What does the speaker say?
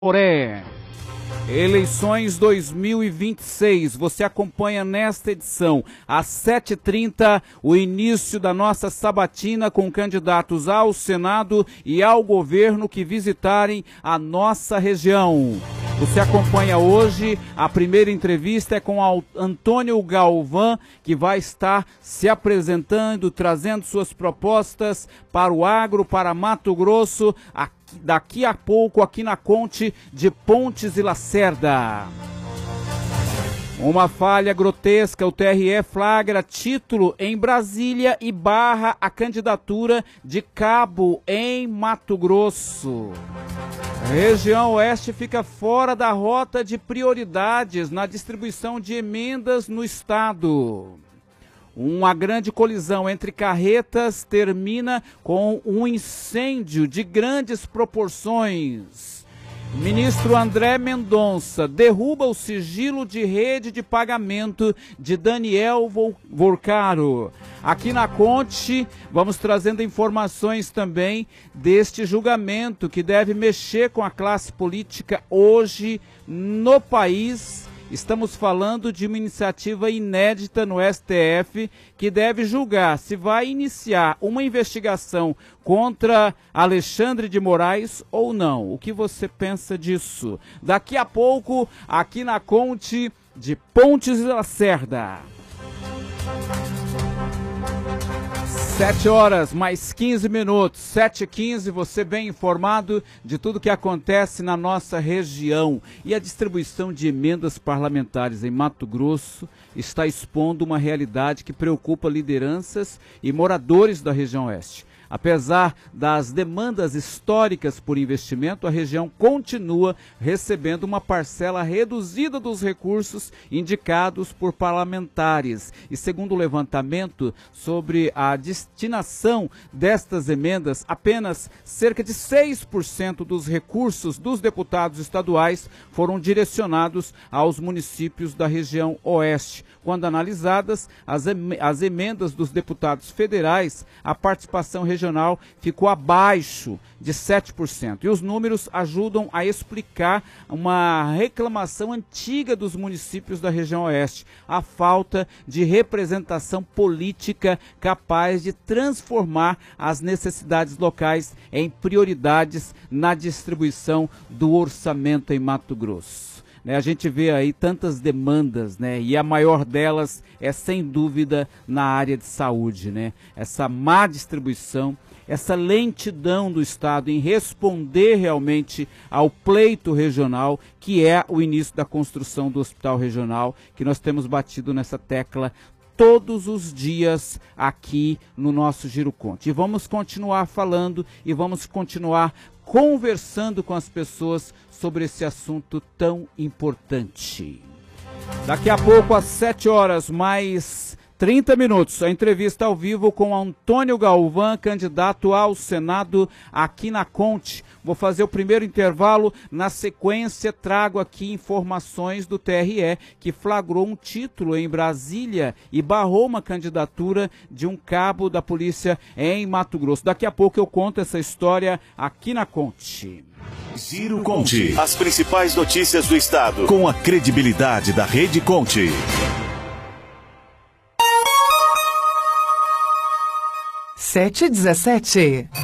Oré. Eleições 2026, você acompanha nesta edição, às 7h30, o início da nossa sabatina com candidatos ao Senado e ao governo que visitarem a nossa região. Você acompanha hoje, a primeira entrevista é com Antônio Galvão, que vai estar se apresentando, trazendo suas propostas para o agro, para Mato Grosso, daqui a pouco aqui na Conte de Pontes e Lacerda. Uma falha grotesca, o TRE flagra título em Brasília e barra a candidatura de Cabo em Mato Grosso. A região oeste fica fora da rota de prioridades na distribuição de emendas no estado. Uma grande colisão entre carretas termina com um incêndio de grandes proporções. Ministro André Mendonça derruba o sigilo de rede de pagamento de Daniel Vorcaro. Aqui na Conte, vamos trazendo informações também deste julgamento que deve mexer com a classe política hoje no país. Estamos falando de uma iniciativa inédita no STF que deve julgar se vai iniciar uma investigação contra Alexandre de Moraes ou não. O que você pensa disso? Daqui a pouco, aqui na Conte de Pontes e Lacerda. 7h mais 15 minutos, 7h15, você bem informado de tudo que acontece na nossa região. E a distribuição de emendas parlamentares em Mato Grosso está expondo uma realidade que preocupa lideranças e moradores da região oeste. Apesar das demandas históricas por investimento, a região continua recebendo uma parcela reduzida dos recursos indicados por parlamentares. E segundo o levantamento sobre a destinação destas emendas, apenas cerca de 6% dos recursos dos deputados estaduais foram direcionados aos municípios da região oeste. Quando analisadas as emendas dos deputados federais, a participação regional ficou abaixo de 7%. E os números ajudam a explicar uma reclamação antiga dos municípios da região oeste, a falta de representação política capaz de transformar as necessidades locais em prioridades na distribuição do orçamento em Mato Grosso. A gente vê aí tantas demandas, e a maior delas é, sem dúvida, na área de saúde, Essa má distribuição, essa lentidão do Estado em responder realmente ao pleito regional, que é o início da construção do hospital regional, que nós temos batido nessa tecla todos os dias aqui no nosso Giro Conte. E vamos continuar falando e vamos continuar conversando com as pessoas sobre esse assunto tão importante. Daqui a pouco, às 7h mais 30 minutos, a entrevista ao vivo com Antônio Galvão, candidato ao Senado aqui na Conte. Vou fazer o primeiro intervalo, na sequência trago aqui informações do TRE, que flagrou um título em Brasília e barrou uma candidatura de um cabo da polícia em Mato Grosso. Daqui a pouco eu conto essa história aqui na Conte. Giro Conte. As principais notícias do estado, com a credibilidade da Rede Conte. 7h17.